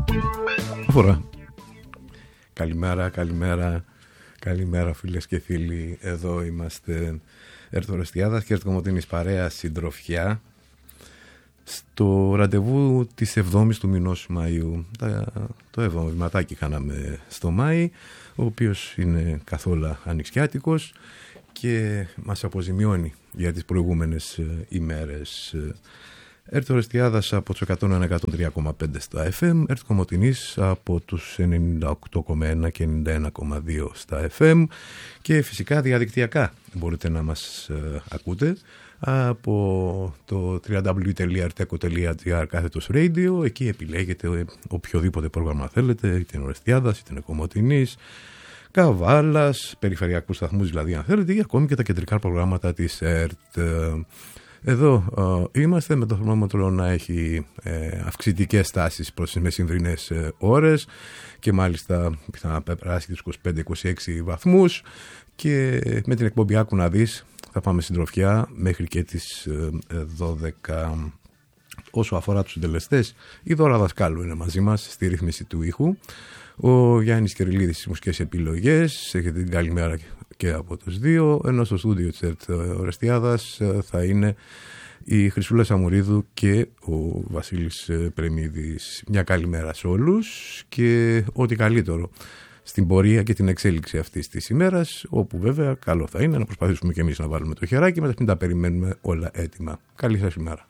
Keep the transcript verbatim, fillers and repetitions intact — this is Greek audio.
Φορά. Καλημέρα, καλημέρα, καλημέρα φίλες και φίλοι. Εδώ είμαστε Ερτορεστιάδας και Ερτκομωτίνης παρέας συντροφιά στο ραντεβού της εβδόμης του μηνός Μαΐου. Το έβδομο βηματάκι κάναμε στο Μάη, ο οποίος είναι καθόλου ανοιξιάτικος και μας αποζημιώνει για τις προηγούμενες ημέρες. Ερτορεστιάδας από τους εκατόν ένα εκατόν τρία κόμμα πέντε στα εφ εμ, Ερτκομωτινής από τους ενενήντα οκτώ κόμμα ένα και ενενήντα ένα κόμμα δύο στα εφ εμ και φυσικά διαδικτυακά μπορείτε να μας ε, ακούτε από το double-u double-u double-u τελεία ερτέκο τελεία τζι άρ κάθετος radio. Εκεί επιλέγετε οποιοδήποτε πρόγραμμα θέλετε, είτε είναι Ορεστιάδας, είτε είναι Κομωτινής, Καβάλας, περιφερειακούς σταθμούς δηλαδή αν θέλετε, ή ακόμη και τα κεντρικά προγράμματα της ΕΡΤ. Εδώ ε, είμαστε με το θερμόμετρο να έχει ε, αυξητικές τάσεις προς τις μεσημβρινές ε, ώρες και μάλιστα θα περάσει τους είκοσι πέντε είκοσι έξι βαθμούς και με την εκπομπή Άκου να δεις θα πάμε συντροφιά μέχρι και τις ε, δώδεκα. Όσο αφορά τους συντελεστές, η Δώρα Δασκάλου είναι μαζί μας στη ρύθμιση του ήχου, ο Γιάννης Κεριλίδης στις μουσικές επιλογές. Έχετε την καλημέρα και από τους δύο, ενώ στο στούντιο της Ορεστιάδας θα είναι η Χρυσούλα Σαμουρίδου και ο Βασίλης Πρεμίδης. Μια καλημέρα σε όλους και ό,τι καλύτερο στην πορεία και την εξέλιξη αυτής της ημέρας, όπου βέβαια καλό θα είναι να προσπαθήσουμε και εμείς να βάλουμε το χεράκι, μετά μην τα περιμένουμε όλα έτοιμα. Καλή σας ημέρα.